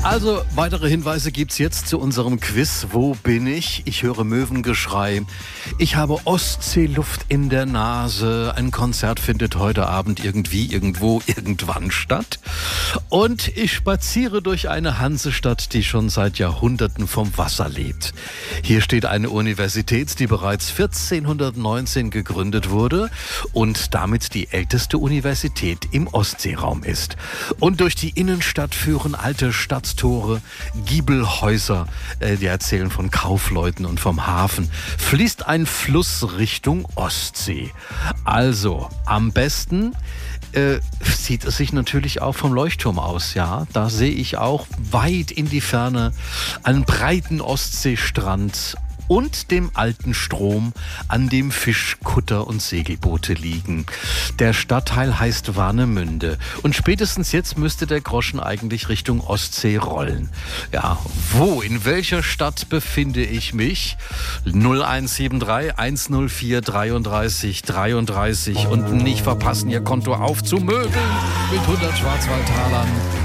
Also, weitere Hinweise gibt's jetzt zu unserem Quiz. Wo bin ich? Ich höre Möwengeschrei. Ich habe Ostseeluft in der Nase. Ein Konzert findet heute Abend irgendwie, irgendwo, irgendwann statt. Und ich spaziere durch eine Hansestadt, die schon seit Jahrhunderten vom Wasser lebt. Hier steht eine Universität, die bereits 1419 gegründet wurde und damit die älteste Universität im Ostseeraum ist. Und durch die Innenstadt führen alte Stadttore, Giebelhäuser, die erzählen von Kaufleuten und vom Hafen. Fließt ein Fluss Richtung Ostsee. Also, am besten sieht es sich natürlich auch vom Leuchtturm aus, ja. Da sehe ich auch weit in die Ferne einen breiten Ostseestrand und dem alten Strom, an dem Fischkutter und Segelboote liegen. Der Stadtteil heißt Warnemünde und spätestens jetzt müsste der Groschen eigentlich Richtung Ostsee rollen. Ja, wo, in welcher Stadt befinde ich mich? 0173 104 33 33 und nicht verpassen, Ihr Konto aufzumögeln mit 100 Schwarzwaldtalern.